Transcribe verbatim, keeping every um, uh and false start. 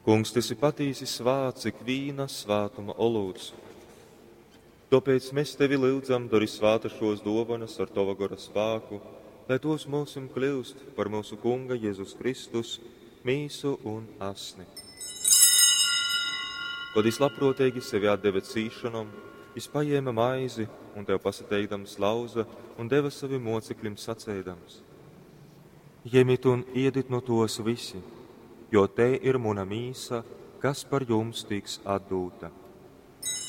Kungs, tas ir patīsi svāts ikvīna svātuma olūts. Tāpēc mēs tevi lūdzam, dari svāta šos dovanas ar tava gara spēku, lai tos mūsim kļūst par mūsu Kunga Jēzus Kristus, mīsu un asni. Kad es labprotīgi sevi atdeva cīšanam, es paņēma maizi un tev pasateikdams lauza un deva saviem mocekļiem sacēdams. Ņemiet un iediet no tos visi, jo te ir mana mīsa, kas par jums tiks atdūta.